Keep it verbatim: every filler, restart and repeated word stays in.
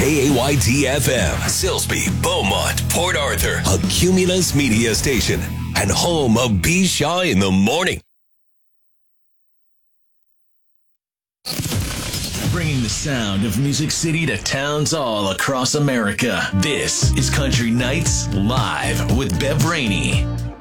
K A Y T F M, Silsbee, Beaumont, Port Arthur, a Cumulus media station, and home of B. Shaw in the Morning. Bringing the sound of Music City to towns all across America. This is Country Nights Live with Bev Rainey.